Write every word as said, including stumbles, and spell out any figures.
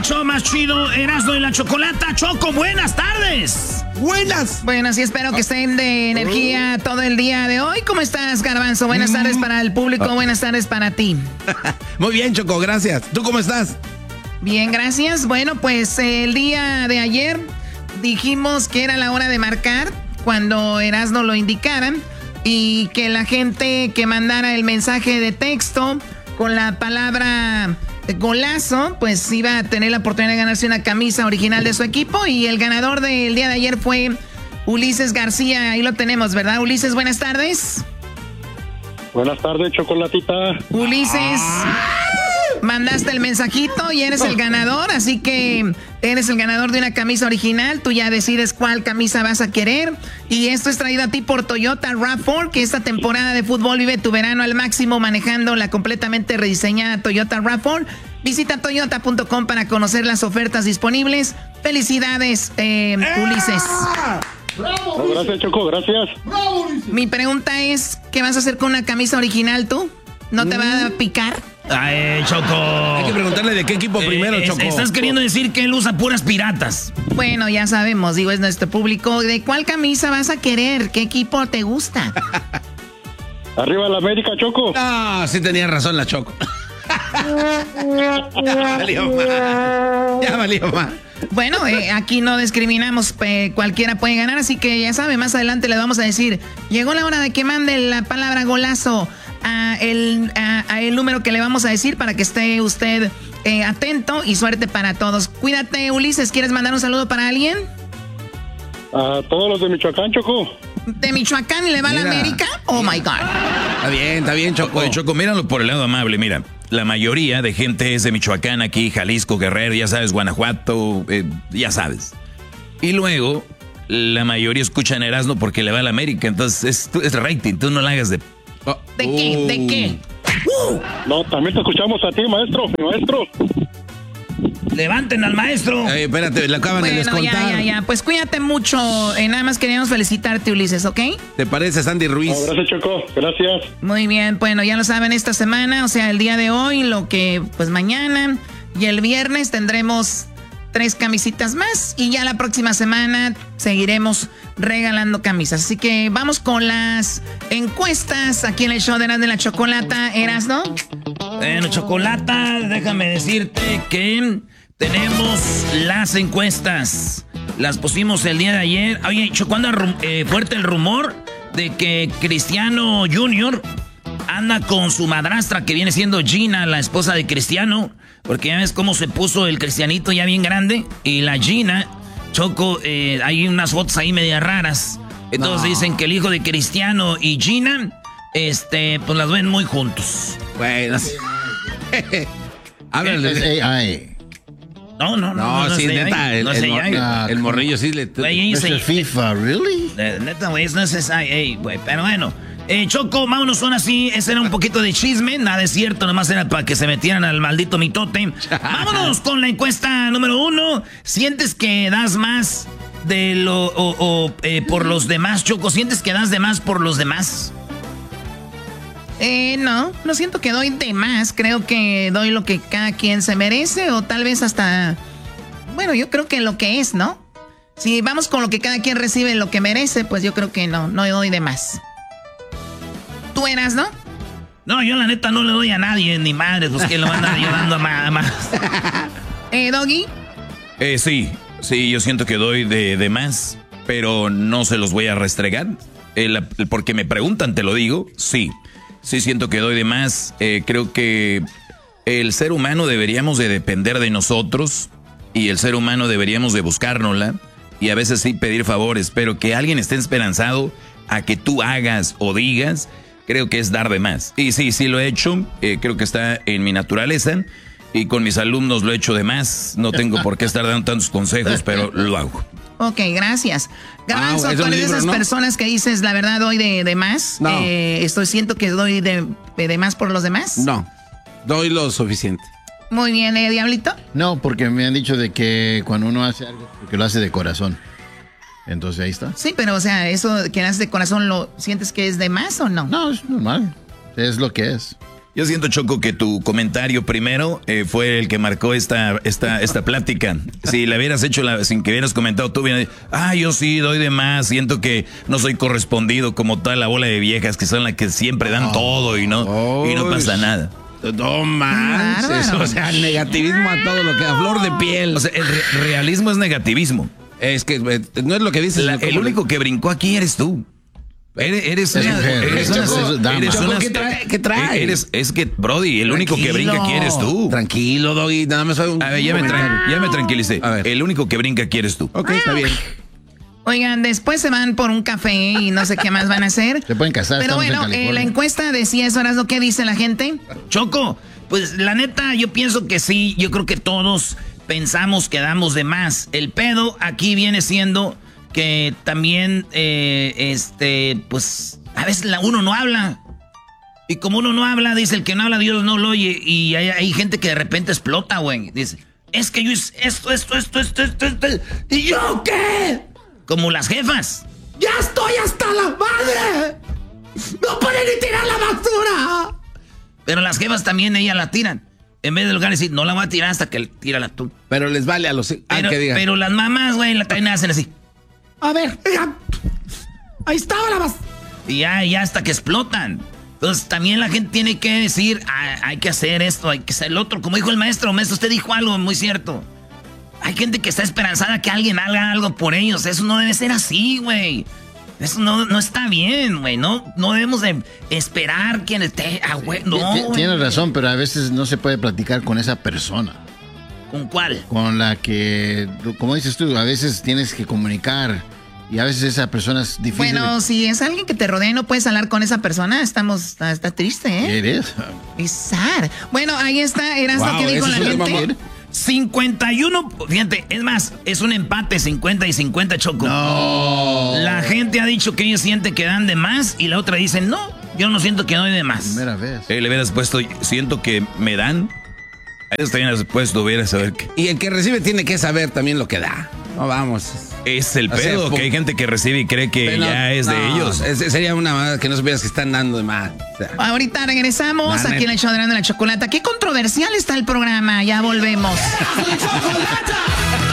show más chido, Erasmo y la Chocolata. Choco, buenas tardes. Buenas. Buenas, y espero que estén de energía todo el día de hoy. ¿Cómo estás, Garbanzo? Buenas tardes para el público, buenas tardes para ti. Muy bien, Choco, gracias. ¿Tú cómo estás? Bien, gracias. Bueno, pues eh, el día de ayer dijimos que era la hora de marcar cuando Erasmo lo indicaran y que la gente que mandara el mensaje de texto con la palabra golazo, pues iba a tener la oportunidad de ganarse una camisa original de su equipo, y el ganador del día de ayer fue Ulises García. Ahí lo tenemos, ¿verdad, Ulises? Buenas tardes. Buenas tardes, Chocolatita. Ulises, mandaste el mensajito y eres el ganador, así que eres el ganador de una camisa original. Tú ya decides cuál camisa vas a querer. Y esto es traído a ti por Toyota RAV cuatro, que esta temporada de fútbol vive tu verano al máximo manejando la completamente rediseñada Toyota RAV cuatro. Visita toyota punto com para conocer las ofertas disponibles. Felicidades, eh, Ulises. ¡Bravo! No, gracias, Choco, gracias. ¡Bravo, Ulises! Mi pregunta es, ¿qué vas a hacer con una camisa original tú? ¿No te mm. va a picar? Ay, Choco. Hay que preguntarle de qué equipo eh, primero, Choco. Estás queriendo decir que él usa puras piratas. Bueno, ya sabemos, digo, es nuestro público. ¿De cuál camisa vas a querer? ¿Qué equipo te gusta? Arriba la América, Choco. Ah, sí tenía razón la Choco. Ya valió más. Ya valió más. Bueno, eh, aquí no discriminamos, eh, cualquiera puede ganar, así que ya sabe, más adelante le vamos a decir, llegó la hora de que mande la palabra golazo a el, a, a el número que le vamos a decir para que esté usted eh, atento, y suerte para todos. Cuídate, Ulises, ¿quieres mandar un saludo para alguien? A todos los de Michoacán, Choco. ¿De Michoacán le va a la América? Oh, my God. Está bien, está bien, Choco. Oye, Choco, míralo por el lado amable, mira. La mayoría de gente es de Michoacán, aquí, Jalisco, Guerrero, ya sabes, Guanajuato, eh, ya sabes. Y luego, la mayoría escuchan Erasmo porque le va a la América, entonces es, es rating, tú no la hagas de... Oh. ¿De qué? ¿De qué? Uh. No, también te escuchamos a ti, maestro, mi maestro. Levanten al maestro. Ay, espérate, le acaban bueno, de descontar. Ya, ya, ya. Pues cuídate mucho. Eh, nada más queríamos felicitarte, Ulises, ¿ok? ¿Te parece, Sandy Ruiz? No, gracias, Choco. Gracias. Muy bien. Bueno, ya lo saben, esta semana, o sea, el día de hoy, lo que, pues mañana y el viernes tendremos tres camisitas más. Y ya la próxima semana seguiremos regalando camisas. Así que vamos con las encuestas aquí en el show de Erasmo de la Chocolata. ¿Erasmo? Bueno, Chocolata, déjame decirte que tenemos las encuestas. Las pusimos el día de ayer. Oye, Choco, anda eh, fuerte el rumor de que Cristiano Junior anda con su madrastra, que viene siendo Gina, la esposa de Cristiano. Porque ya ves cómo se puso el Cristianito ya bien grande. Y la Gina, Choco, eh, hay unas fotos ahí medias raras. Entonces no. Dicen que el hijo de Cristiano y Gina, este, pues las ven muy juntos. Bueno, háblale. Es A I. No, no, no. No, no sí, es neta, el, no el, el, el morrillo sí le... Güey, ¿Es el FIFA, really? Neta, güey, no es A I, güey, pero bueno. Eh, Choco, vámonos, son así. Ese era un poquito de chisme. Nada es cierto, nomás era para que se metieran al maldito mitote. Vámonos con la encuesta número uno. ¿Sientes que das más de lo o, o eh, por los demás, Choco? ¿Sientes que das de más por los demás? Eh, no, no siento que doy de más. Creo que doy lo que cada quien se merece, o tal vez hasta... Bueno, yo creo que lo que es, ¿no? Si vamos con lo que cada quien recibe, lo que merece, pues yo creo que no, no doy de más. ¿Tú eras, no? No, yo la neta no le doy a nadie, ni madre, pues que lo van ayudando a más. ¿Eh, Doggy? Eh, sí, sí, yo siento que doy de, de más, pero no se los voy a restregar. Eh, la, porque me preguntan, te lo digo, sí. Sí siento que doy de más. Eh, creo que el ser humano deberíamos de depender de nosotros y el ser humano deberíamos de buscárnosla y a veces sí pedir favores, pero que alguien esté esperanzado a que tú hagas o digas, creo que es dar de más. Y sí, sí lo he hecho, eh, creo que está en mi naturaleza y con mis alumnos lo he hecho de más. No tengo por qué estar dando tantos consejos, pero lo hago. Ok, gracias. Garbanzo, Ah, ¿tú eres de esas libro, ¿no? personas que dices, la verdad, doy de, de más? No. Eh, estoy, siento que doy de, de más por los demás. No, doy lo suficiente. Muy bien, ¿eh, Diablito? No, porque me han dicho de que cuando uno hace algo, porque lo hace de corazón. Entonces ahí está. Sí, pero o sea, eso que haces de corazón, ¿lo sientes que es de más o no? No, es normal. Es lo que es. Yo siento, Choco, que tu comentario primero eh, fue el que marcó esta, esta, esta plática. Si la hubieras hecho la, sin que hubieras comentado tú, hubieras dicho, ah, yo sí doy de más, siento que no soy correspondido como toda la bola de viejas que son las que siempre dan oh, todo y no, oh, y no pasa nada. No manches, o sea, negativismo a todo lo que a flor de piel. O sea, el re realismo es negativismo. Es que eh, no es lo que dices. La, el único que brincó aquí eres tú. Eres, eres una, eres una, eres una, ¿qué trae? ¿Qué trae? Eres, es que, Brody, el Tranquilo. único que brinca aquí eres tú. Tranquilo, Doggy, nada más soy un... A ver, ya me, tra ya me tranquilicé. A ver. El único que brinca aquí eres tú. Ok, está bien. Oigan, después se van por un café y no sé qué más van a hacer. Se pueden casar. Pero bueno, eh, la encuesta decía eso, ¿no? ¿Qué dice la gente? Choco, pues la neta, yo pienso que sí, yo creo que todos pensamos que damos de más. El pedo aquí viene siendo... que también, eh, este, pues, a veces la, uno no habla. Y como uno no habla, dice, el que no habla, Dios no lo oye. Y hay, hay gente que de repente explota, güey. Dice, es que yo hice esto, esto, esto, esto, esto, esto. ¿Y yo qué? Como las jefas. ¡Ya estoy hasta la madre! ¡No pueden ni tirar la basura! Pero las jefas también, ellas la tiran. En vez de lugar decir, no la voy a tirar hasta que tira tú. Pero les vale a los... Pero, que digan. Pero las mamás, güey, la también hacen así. A ver, ahí estaba la basura. Y ya, ya hasta que explotan. Entonces también la gente tiene que decir, ah, hay que hacer esto, hay que hacer el otro. Como dijo el maestro, maestro, usted dijo algo muy cierto. Hay gente que está esperanzada que alguien haga algo por ellos. Eso no debe ser así, güey. Eso no, no está bien, güey. No, no debemos de esperar quien esté... Ah, güey, no. Tienes razón, pero a veces no se puede platicar con esa persona. ¿Con cuál? Con la que, como dices tú, a veces tienes que comunicar y a veces esa persona es difícil. Bueno, si es alguien que te rodea y no puedes hablar con esa persona, estamos, está, está triste, ¿eh? ¿Eres? Es sad. Bueno, ahí está, eras wow, lo que dijo la gente. cincuenta y uno, fíjate, es más, es un empate, cincuenta y cincuenta, Choco. No. La gente ha dicho que ellos sienten que dan de más y la otra dice, no, yo no siento que doy de más. Primera vez. Eh, le hubieras puesto, siento que me dan. A eso también has puesto, hubiera saber qué. Y el que recibe tiene que saber también lo que da. No, vamos. Es el pedo, o sea, que hay gente que recibe y cree que no, ya es no, de ellos. Es, sería una más que no supieras que están dando de más. O sea. Ahorita regresamos nah, aquí en el show de la Chocolata. Qué controversial está el programa, ya volvemos.